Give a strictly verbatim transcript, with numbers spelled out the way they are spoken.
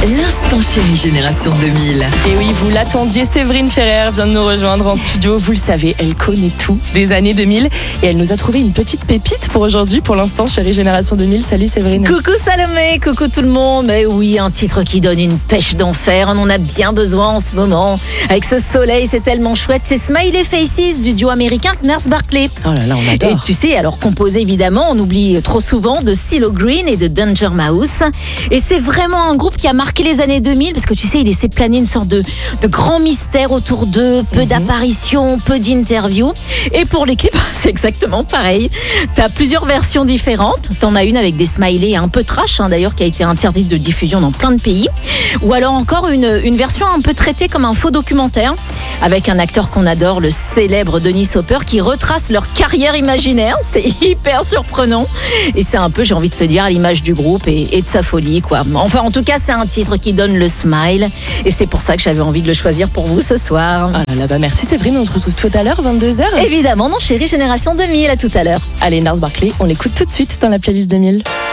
L'instant chéri Génération deux mille. Et oui, vous l'attendiez, Séverine Ferrer vient de nous rejoindre en studio. Vous le savez, elle connaît tout des années deux mille et elle nous a trouvé une petite pépite pour aujourd'hui, pour l'instant chéri Génération deux mille. Salut Séverine. Coucou Salomé, coucou tout le monde. Mais oui, un titre qui donne une pêche d'enfer. On en a bien besoin en ce moment. Avec ce soleil, c'est tellement chouette. C'est Smiley Faces du duo américain Gnarls Barkley. Oh là là, on adore. Et tu sais, alors composé évidemment, on oublie trop souvent de CeeLo Green et de Danger Mouse. Et c'est vraiment un groupe qui a marqué les années deux mille parce que tu sais, il laissait planer une sorte de, de grand mystère autour d'eux, peu mm-hmm. d'apparitions, peu d'interviews. Et pour les clips, c'est exactement pareil. T'as plusieurs versions différentes. T'en as une avec des smileys un peu trash, hein, d'ailleurs, qui a été interdite de diffusion dans plein de pays. Ou alors encore une, une version un peu traitée comme un faux documentaire avec un acteur qu'on adore, le célèbre Dennis Hopper, qui retrace leur carrière imaginaire. C'est hyper surprenant. Et c'est un peu, j'ai envie de te dire, à l'image du groupe et, et de sa folie, quoi. Enfin, en tout cas, c'est un titre qui donne le smile. Et c'est pour ça que j'avais envie de le choisir pour vous ce soir. Oh là là, bah merci Séverine, on se retrouve tout à l'heure, vingt-deux heures. Évidemment, non, chérie Génération deux mille, à tout à l'heure. Allez, Gnarls Barkley, on l'écoute tout de suite dans la playlist deux mille.